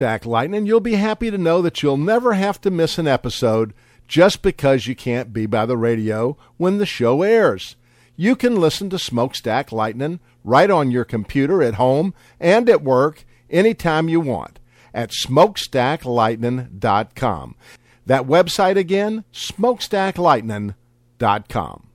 Smokestack Lightning, you'll be happy to know that you'll never have to miss an episode just because you can't be by the radio when the show airs. You can listen to Smokestack Lightning right on your computer at home and at work anytime you want at smokestacklightning.com. That website again, smokestacklightning.com.